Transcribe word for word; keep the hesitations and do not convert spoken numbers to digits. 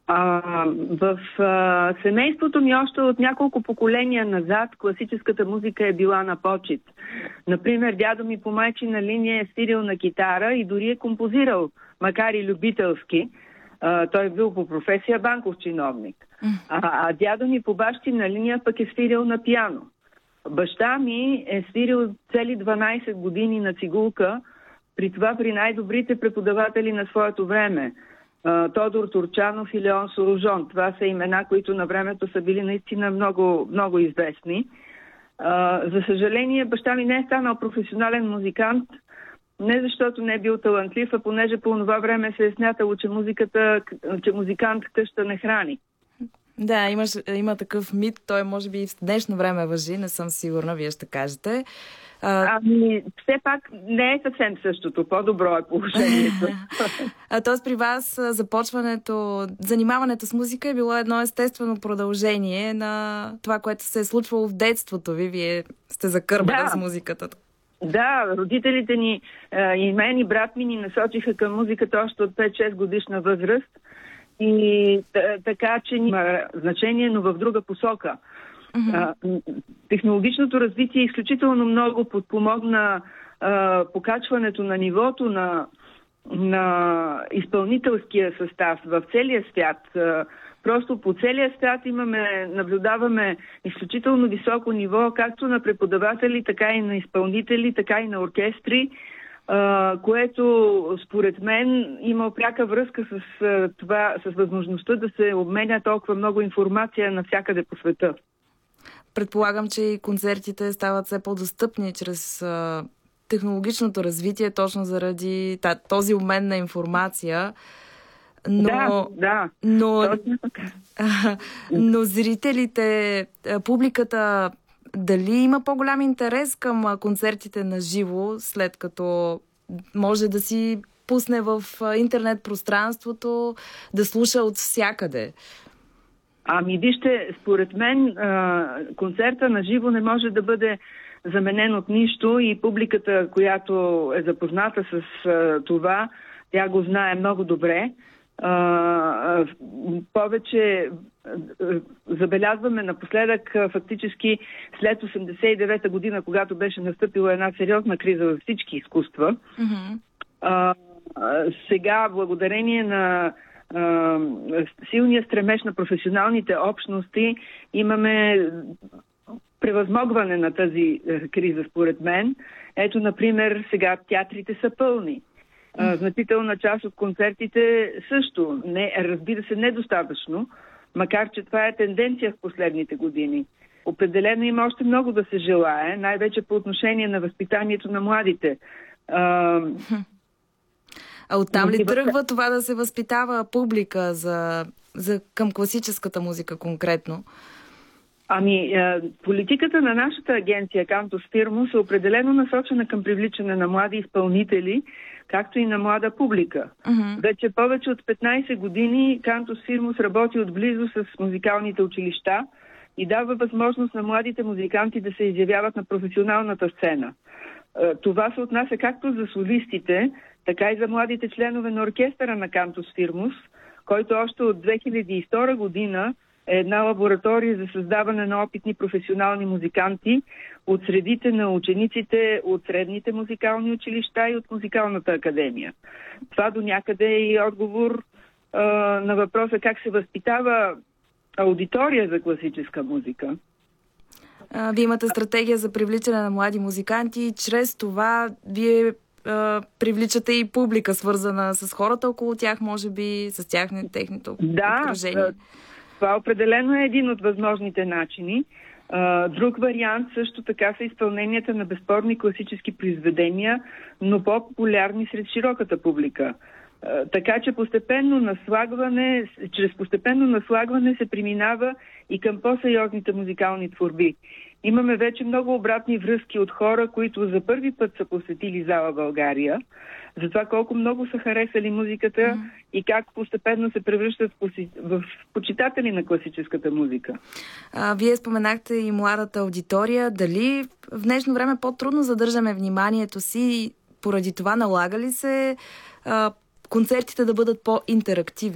А, в а, семейството ми още от няколко поколения назад класическата музика е била на почит. Например, дядо ми по майчина линия е свирил на китара и дори е композирал, макар и любителски. А, той е бил по професия банков чиновник. А, а дядо ми по бащина линия пък е свирил на пиано. Баща ми е свирил цели дванайсет години на цигулка, при това при най-добрите преподаватели на своето време. Тодор Турчанов и Леон Сорожон. Това са имена, които на времето са били наистина много, много известни. За съжаление, баща ми не е станал професионален музикант, не защото не е бил талантлив, а понеже по това време се е смятало, че, музиката, че музикант къща не храни. Да, имаш, има такъв мит, той може би и в днешно време важи, не съм сигурна, вие ще кажете. А... Ами, все пак не е съвсем същото, по-добро е положението. А т.е. при вас започването, занимаването с музика е било едно естествено продължение на това, което се е случвало в детството ви, вие сте закърбана да. с музиката. Да, родителите ни и мен и брат ми ни насочиха към музиката още от пет-шест годишна възраст и така, че има значение, но в друга посока. Uh-huh. Технологичното развитие изключително много подпомогна а, покачването на нивото на, на изпълнителския състав в целия свят. А, просто по целия свят имаме, наблюдаваме изключително високо ниво, както на преподаватели, така и на изпълнители, така и на оркестри, а, което според мен има пряка връзка с, а, това, с възможността да се обменя толкова много информация навсякъде по света. Предполагам, че и концертите стават все по-достъпни чрез а, технологичното развитие, точно заради та, този обмен на информация. Но, да, да. Но, а, но зрителите, публиката, дали има по-голям интерес към концертите на живо, след като може да си пусне в интернет пространството, да слуша от всякъде? Ами вижте, според мен концерта на живо не може да бъде заменен от нищо и публиката, която е запозната с това, тя го знае много добре. Повече забелязваме напоследък фактически след осемдесет и девета година, когато беше настъпила една сериозна криза във всички изкуства. Mm-hmm. Сега, благодарение на силния стремеж на професионалните общности, имаме превъзмогване на тази криза, според мен. Ето, например, сега театрите са пълни. Значителна част от концертите също. Не, разбира се, недостатъчно, макар че това е тенденция в последните години. Определено има още много да се желае, най-вече по отношение на възпитанието на младите. А оттам ли тръгва това да се възпитава публика за, за, към класическата музика конкретно? Ами, политиката на нашата агенция Cantus Firmus е определено насочена към привличане на млади изпълнители, както и на млада публика. Uh-huh. Вече повече от петнайсет години Cantus Firmus работи отблизо с музикалните училища и дава възможност на младите музиканти да се изявяват на професионалната сцена. Това се отнася както за солистите, така и за младите членове на оркестъра на Cantus Firmus, който още от две хиляди и втора година е една лаборатория за създаване на опитни професионални музиканти от средите на учениците от средните музикални училища и от музикалната академия. Това до някъде е и отговор а, на въпроса как се възпитава аудитория за класическа музика. А, вие имате стратегия за привличане на млади музиканти и чрез това вие а, привличате и публика, свързана с хората около тях, може би, с тях, техните обкръжение. Да, това определено е един от възможните начини. Друг вариант също така са изпълненията на безспорни класически произведения, но по-популярни сред широката публика. Така че постепенно наслагване, чрез постепенно наслагване се преминава и към по-сериозните музикални творби. Имаме вече много обратни връзки от хора, които за първи път са посетили зала България, за това колко много са харесали музиката mm. и как постепенно се превръщат в почитатели на класическата музика. А, вие споменахте и младата аудитория. Дали в днешно време по-трудно задържаме вниманието си, поради това налага ли се а, концертите да бъдат по-интерактивни?